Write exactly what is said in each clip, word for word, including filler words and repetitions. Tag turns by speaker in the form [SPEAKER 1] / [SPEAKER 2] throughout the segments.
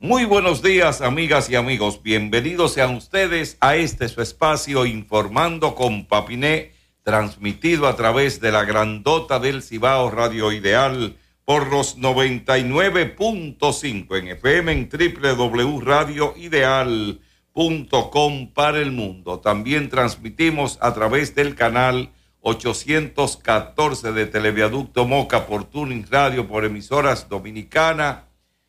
[SPEAKER 1] Muy buenos días, amigas y amigos. Bienvenidos sean ustedes a este su espacio Informando con Papiné, transmitido a través de la grandota del Cibao Radio Ideal por los noventa y nueve punto cinco en F M en doble u doble u doble u punto radio ideal punto com para el mundo. También transmitimos a través del canal ochocientos catorce de Televiaducto Moca por Tuning Radio, por emisoras dominicanas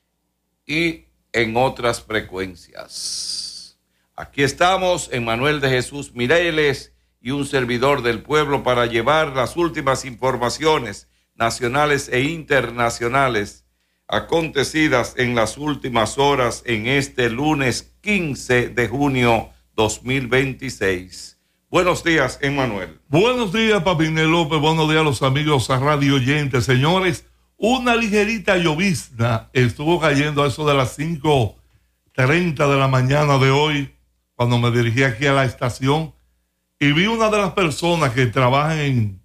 [SPEAKER 1] y en otras frecuencias. Aquí estamos, Emmanuel de Jesús Mireles y un servidor del pueblo para llevar las últimas informaciones nacionales e internacionales acontecidas en las últimas horas en este lunes quince de junio dos mil veintiséis. Buenos días, Emmanuel.
[SPEAKER 2] Buenos días, Papiné López. Buenos días a los amigos a radio oyentes. Señores, una ligerita llovizna estuvo cayendo a eso de las cinco treinta de la mañana de hoy, cuando me dirigí aquí a la estación, y vi una de las personas que trabajan en,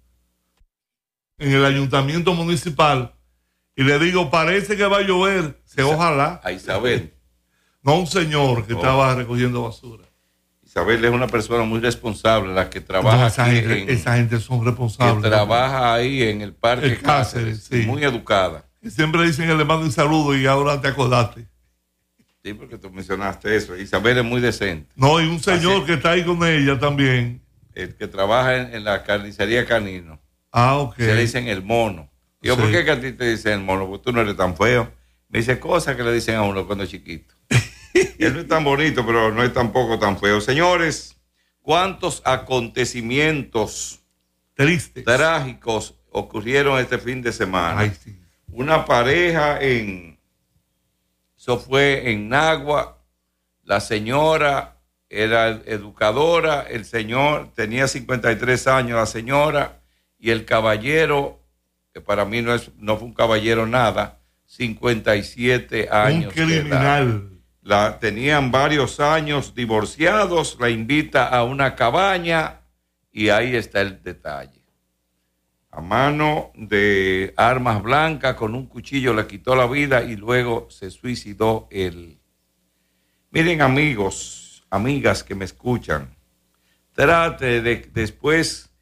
[SPEAKER 2] en el ayuntamiento municipal, y le digo, parece que va a llover, se ojalá.
[SPEAKER 1] A Isabel.
[SPEAKER 2] No, un señor que oh. estaba recogiendo basura.
[SPEAKER 1] Isabel es una persona muy responsable, la que trabaja
[SPEAKER 2] no, esa
[SPEAKER 1] aquí
[SPEAKER 2] gente,
[SPEAKER 1] en,
[SPEAKER 2] esa gente son responsables.
[SPEAKER 1] Que trabaja ahí en el Parque el Cáceres, Cáceres sí. Muy educada.
[SPEAKER 2] Y siempre dicen que le mando un saludo y ahora te acordaste.
[SPEAKER 1] Sí, porque tú mencionaste eso. Isabel es muy decente.
[SPEAKER 2] No, y un señor Así, que está ahí con ella también.
[SPEAKER 1] El que trabaja en, en la carnicería Canino.
[SPEAKER 2] Ah, ok.
[SPEAKER 1] Se le dicen el mono. Digo, sí. ¿Por qué que a ti te dicen el mono? Porque tú no eres tan feo. Me dice cosas que le dicen a uno cuando es chiquito. Él no es tan bonito, pero no es tampoco tan feo. Señores, ¿cuántos acontecimientos
[SPEAKER 2] tristes,
[SPEAKER 1] trágicos ocurrieron este fin de semana?
[SPEAKER 2] Ay, sí.
[SPEAKER 1] Una pareja en, eso fue en Nagua, la señora era educadora, el señor tenía cincuenta y tres años, la señora, y el caballero, que para mí no, es, no fue un caballero nada, cincuenta y siete años.
[SPEAKER 2] Un criminal.
[SPEAKER 1] La, tenían varios años divorciados, la invita a una cabaña y ahí está el detalle. A mano de armas blancas con un cuchillo le quitó la vida y luego se suicidó él. Miren, amigos, amigas que me escuchan, trate de después